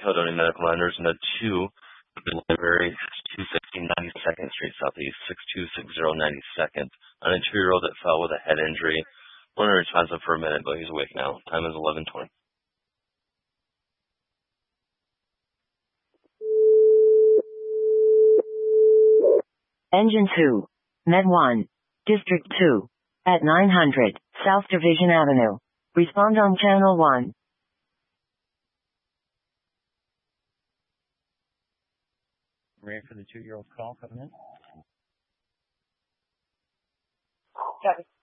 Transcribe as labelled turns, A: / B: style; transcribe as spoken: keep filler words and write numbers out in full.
A: Caledonia Medical Lenders, and a two would be library six two six zero ninety-second Street Southeast, six two six zero ninety-second. On a two-year-old that fell with a head injury. One responsive for a minute, but he's awake now. Time is eleven twenty.
B: Engine two. Med one. District two. At nine hundred, South Division Avenue. Respond on Channel one.
C: Ready for the two-year-old call coming in?
D: Copy.